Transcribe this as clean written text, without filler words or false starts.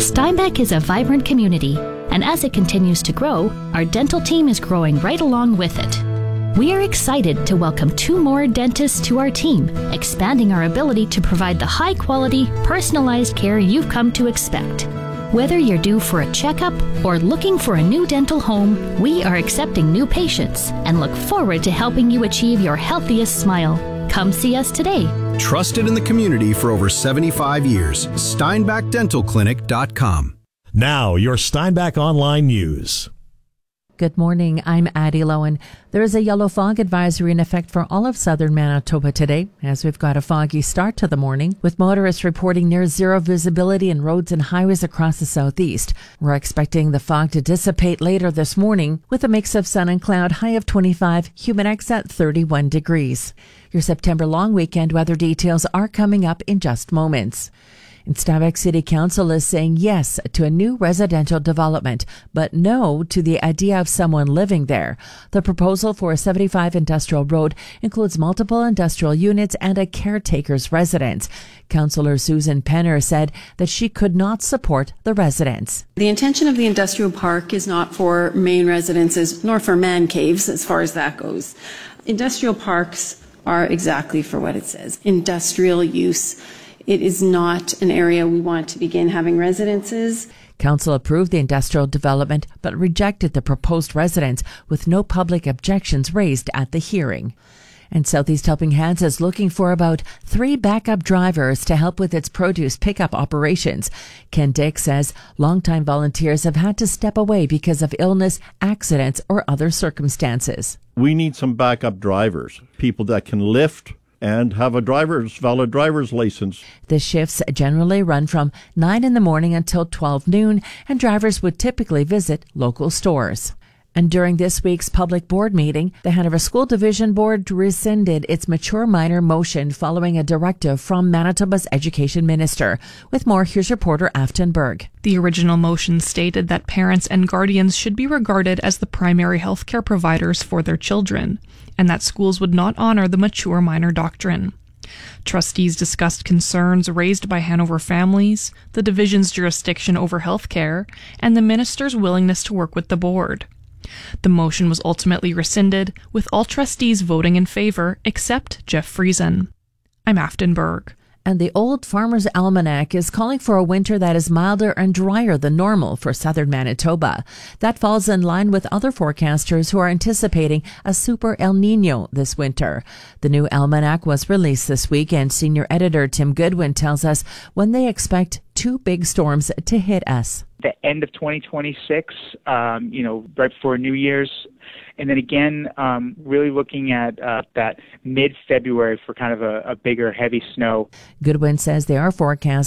Steinbach is a vibrant community, and as it continues to grow, our dental team is growing right along with it. We are excited to welcome 2 more dentists to our team, expanding our ability to provide the high-quality, personalized care you've come to expect. Whether you're due for a checkup or looking for a new dental home, we are accepting new patients and look forward to helping you achieve your healthiest smile. Come see us today. Trusted in the community for over 75 years. SteinbachDentalClinic.com. Now, your Steinbach Online News. Good morning. I'm Addie Lowen. There is a yellow fog advisory in effect for all of southern Manitoba today, as we've got a foggy start to the morning, with motorists reporting near zero visibility in roads and highways across the southeast. We're expecting the fog to dissipate later this morning with a mix of sun and cloud, high of 25, humidx at 31 degrees. Your September long weekend weather details are coming up in just moments. And Steinbach City Council is saying yes to a new residential development, but no to the idea of someone living there. The proposal for a 75 Industrial Road includes multiple industrial units and a caretaker's residence. Councillor Susan Penner said that she could not support the residence. The intention of the industrial park is not for main residences nor for man caves as far as that goes. Industrial parks are exactly for what it says, industrial use. It is not an area we want to begin having residences. Council approved the industrial development but rejected the proposed residence with no public objections raised at the hearing. And Southeast Helping Hands is looking for about 3 backup drivers to help with its produce pickup operations. Ken Dick says longtime volunteers have had to step away because of illness, accidents, or other circumstances. We need some backup drivers, people that can lift and have a valid driver's license. The shifts generally run from 9 in the morning until 12 noon, and drivers would typically visit local stores. And during this week's public board meeting, the Hanover School Division Board rescinded its mature minor motion following a directive from Manitoba's education minister. With more, here's reporter Afton Berg. The original motion stated that parents and guardians should be regarded as the primary health care providers for their children, and that schools would not honor the mature minor doctrine. Trustees discussed concerns raised by Hanover families, the division's jurisdiction over health care, and the minister's willingness to work with the board. The motion was ultimately rescinded, with all trustees voting in favor except Jeff Friesen. I'm Afton Berg. And the Old Farmer's Almanac is calling for a winter that is milder and drier than normal for southern Manitoba. That falls in line with other forecasters who are anticipating a super El Nino this winter. The new almanac was released this week, and senior editor Tim Goodwin tells us when they expect 2 big storms to hit us. The end of 2026, right before New Year's. And then again, really looking at that mid-February for kind of a bigger, heavy snow. Goodwin says they are forecast